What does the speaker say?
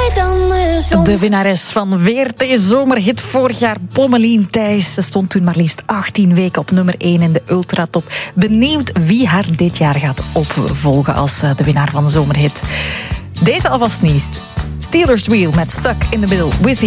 De winnares van VRT Zomerhit vorig jaar, Pommelien Thijs. Ze stond toen maar liefst 18 weken op nummer 1 in de Ultratop. Benieuwd wie haar dit jaar gaat opvolgen als de winnaar van de Zomerhit. Deze alvast niet. Steelers Wheel met Stuck in the Middle with